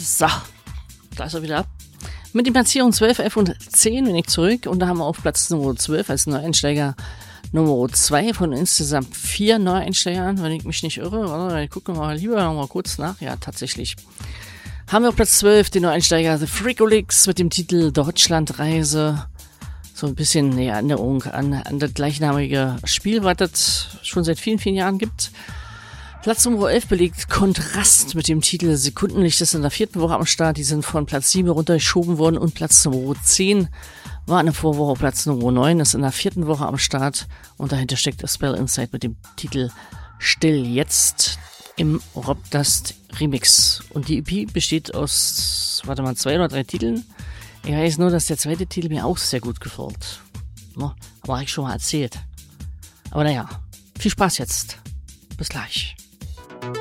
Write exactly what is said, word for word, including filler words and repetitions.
So, da ist er wieder. Mit den Platzierungen zwölf, elf und zehn bin ich zurück. Und da haben wir auf Platz Nummer zwölf als Neueinsteiger Nummer zwei von insgesamt vier Neueinsteigern, wenn ich mich nicht irre. Warte, ich gucke mal lieber noch mal kurz nach. Ja, tatsächlich. Haben wir auf Platz zwölf den Neueinsteiger The Freakolix mit dem Titel Deutschlandreise. So ein bisschen eine Erinnerung an, an das gleichnamige Spiel, was es schon seit vielen, vielen Jahren gibt. Platz Nummer elf belegt Kontrast mit dem Titel Sekundenlicht, ist in der vierten Woche am Start. Die sind von Platz sieben runtergeschoben worden und Platz Nummer zehn war in der Vorwoche. Platz Nummer neun ist in der vierten Woche am Start und dahinter steckt A Spell Inside mit dem Titel Still Jetzt im Robdust Remix. Und die E P besteht aus, warte mal, zwei oder drei Titeln. Ich weiß nur, dass der zweite Titel mir auch sehr gut gefällt. No, aber habe ich schon mal erzählt. Aber naja, viel Spaß jetzt. Bis gleich.